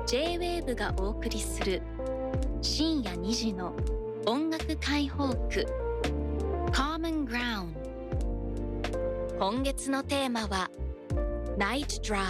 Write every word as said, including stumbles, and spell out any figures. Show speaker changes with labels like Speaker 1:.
Speaker 1: ジェイウェーブ がお送りする深夜にじの音楽解放区 Common Ground。 今月のテーマは Night Drive。